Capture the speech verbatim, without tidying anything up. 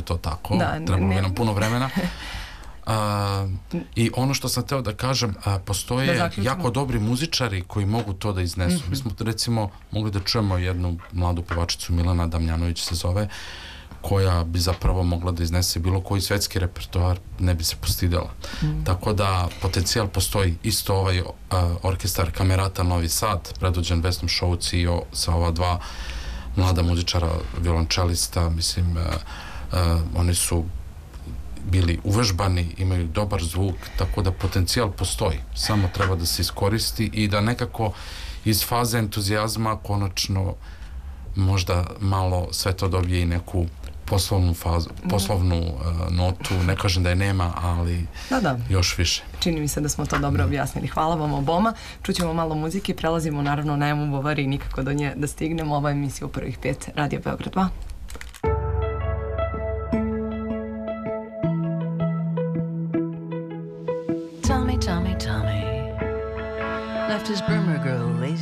to tako, Da, trebalo ne- bi nam puno vremena. A, I ono što sam hteo da kažem, a, Da postoje zaključimo. jako dobri muzičari koji mogu to da iznesu. Mi smo recimo mogli da čujemo jednu mladu pevačicu, Milana Damjanović se zove, koja bi zapravo mogla da iznese bilo koji svetski repertoar, ne bi se postidela. Tako da potencijal postoji. Isto ovaj a, orkestar Kamerata Novi Sad, predvođen Vesnom Šouci i o, sa ova dva mlada muzičara, violončelista, mislim, a, a, oni su bili uvežbani, imaju dobar zvuk, tako da potencijal postoji. Samo treba da se iskoristi i da nekako iz faze entuzijazma konačno možda malo sve to dobije i neku poslovnu fazu, poslovnu uh, notu. Ne kažem da je nema, ali Da, da. još više. Čini mi se da smo to dobro objasnili. Hvala vam oboma. Čućemo malo muzike, prelazimo naravno na Emu Bovary i nikako do nje da stignemo. Ova emisija u prvih pet Radio Beograd dva. Tommy, Tommy, Tommy left his Burma girl lazy.